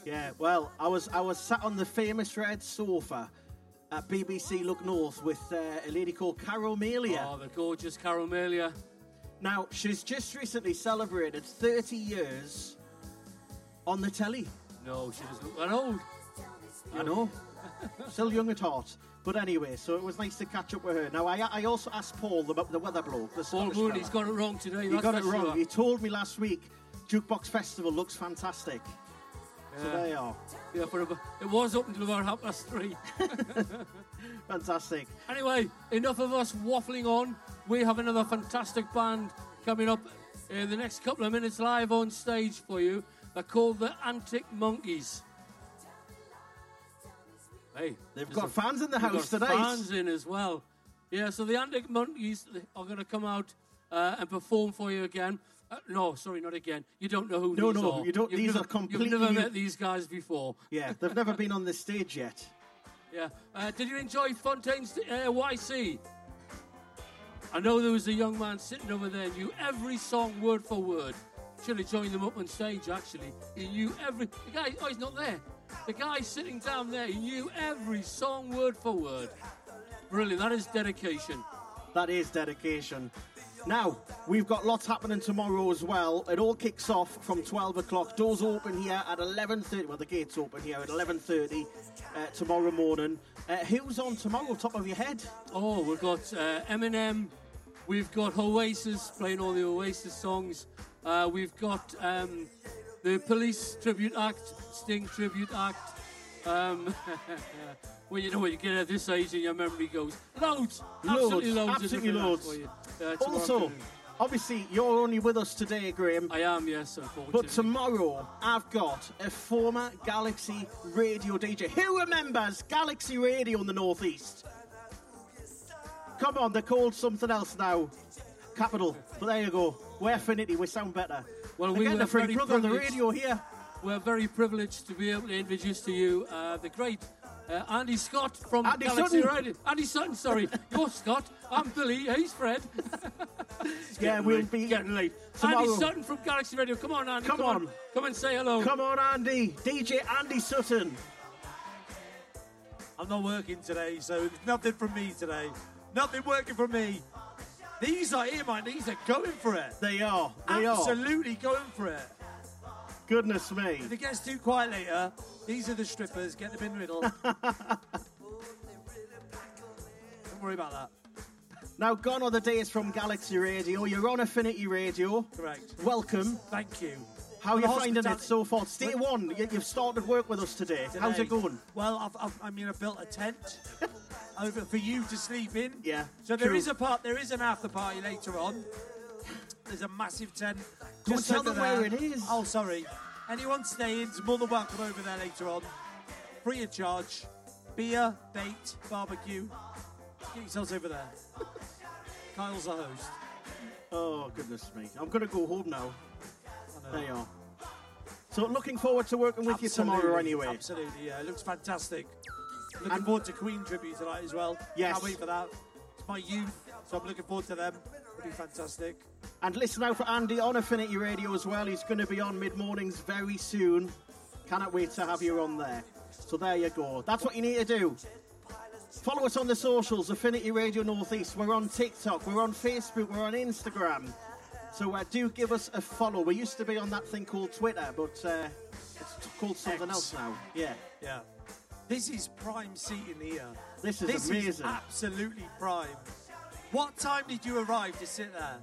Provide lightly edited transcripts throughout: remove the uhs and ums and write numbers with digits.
Yeah, well, I was sat on the famous red sofa at BBC Look North with a lady called Carol Melia. Oh, the gorgeous Carol Melia. Now, she's just recently celebrated 30 years on the telly. No, she doesn't look that old. I know. Still young at heart. But anyway, so it was nice to catch up with her. Now, I also asked Paul, the weather bloke, the Paul Scottish Mooney's fella. got it wrong today. He got it wrong. He told me last week, Jukebox Festival looks fantastic. Yeah. So there you are. Yeah, it was up until about 3:30. Fantastic. Anyway, enough of us waffling on. We have another fantastic band coming up in the next couple of minutes live on stage for you. They're called the Antic Monkeys. Hey, they've got fans in the house today. Fans in as well. Yeah, so the Antic Monkeys are going to come out and perform for you again. No, sorry, not again. You don't know who these are. No, you don't. These are completely You've never new. met these guys before. Yeah, they've never been on this stage yet. Yeah. Did you enjoy Fontaine's YC? I know there was a young man sitting over there, knew every song word for word. Should have joined them up on stage, actually. He knew every... The guy... Oh, he's not there. The guy sitting down there, he knew every song word for word. Brilliant. That is dedication. That is dedication. Now, we've got lots happening tomorrow as well. It all kicks off from 12 o'clock. Doors open here at 11:30. Well, the gates open here at 11:30 tomorrow morning. Who's on tomorrow, top of your head? Oh, we've got Eminem. We've got Oasis, playing all the Oasis songs. We've got the Police Tribute Act, Sting Tribute Act. Well, you know what, you get at this age and your memory goes. Loads. Absolutely loads. For you, also, afternoon. obviously, you're only with us today, Graham. I am, yes, unfortunately. But tomorrow, I've got a former Galaxy Radio DJ. Who remembers Galaxy Radio in the Northeast? Come on, they're called something else now. Capital. But there you go. We're Affinity. We sound better. Well, we get the free brother on the radio here. We're very privileged to be able to introduce to you the great Andy Scott from Andy Galaxy Sutton. Radio. Andy Sutton, sorry. You're Scott. I'm Billy. He's Fred. Yeah, we'll be getting late. tomorrow. Andy Sutton from Galaxy Radio. Come on, Andy. Come on. Come and say hello. Come on, Andy. DJ Andy Sutton. I'm not working today, so there's nothing from me today. Nothing working for me. These are here, man. These are going for it. They are. Absolutely going for it. Goodness me. If it gets too quiet later, these are the strippers. Get them in the middle. Don't worry about that. Now, gone are the days from Galaxy Radio. You're on Affinity Radio. Correct. Welcome. Thank you. How are you finding it so far? It's day one. You've started work with us today. How's it going? Well, I built a tent over for you to sleep in. Yeah. So there is an after party later on. There's a massive tent. Don't tell them where it is. Oh, sorry. Anyone staying is more than welcome over there later on. Free of charge. Beer, bait, barbecue. Get yourselves over there. Kyle's the host. Oh, goodness me. I'm going to go home now. There you are. So looking forward to working with you tomorrow anyway. Absolutely, yeah. It looks fantastic. Looking forward to Queen tribute tonight as well. Yes. Can't wait for that. It's my youth, so I'm looking forward to them. It'll be fantastic. And listen out for Andy on Affinity Radio as well. He's going to be on mid-mornings very soon. Cannot wait to have you on there. So there you go. That's what you need to do. Follow us on the socials, Affinity Radio Northeast. We're on TikTok, we're on Facebook, we're on Instagram. So do give us a follow. We used to be on that thing called Twitter, but it's called something else now. Yeah. Yeah. This is prime seating here. This is amazing. Is absolutely prime. What time did you arrive to sit there?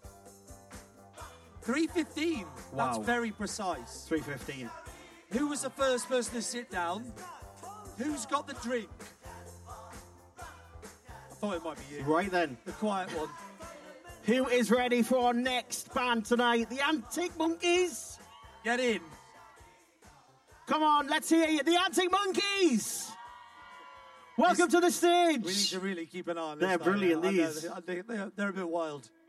3:15. Wow. That's very precise. 3:15. Who was the first person to sit down? Who's got the drink? I thought it might be you. Right then. The quiet one. Who is ready for our next band tonight? The Antic Monkeys. Get in. Come on, let's hear you. The Antic Monkeys. Welcome to the stage. We need to really keep an eye on this. They're brilliant, I know, these. they're a bit wild.